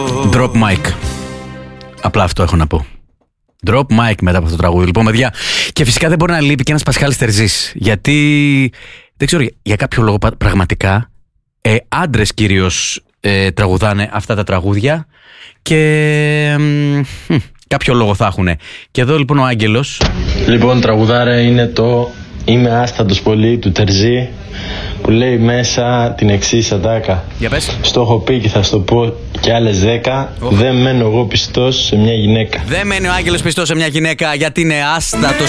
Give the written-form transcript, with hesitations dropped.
Drop mic. Απλά αυτό έχω να πω. Drop mic μετά από αυτό το τραγούδι. Λοιπόν, παιδιά, και φυσικά δεν μπορεί να λείπει και ένας Πασχάλης Τερζής. Γιατί δεν ξέρω, για κάποιο λόγο πραγματικά άντρες κυρίως τραγουδάνε αυτά τα τραγούδια και κάποιο λόγο θα έχουν. Και εδώ λοιπόν ο Άγγελος. Λοιπόν, τραγουδάρα είναι το «Είμαι άστατος πολύ» του Τερζή, που λέει μέσα την εξής ατάκα. Για πες. Στο έχω πει και θα στο πω και άλλες 10. Δεν μένω εγώ πιστός σε μια γυναίκα. Δεν μένει ο Άγγελος πιστός σε μια γυναίκα γιατί είναι άστατος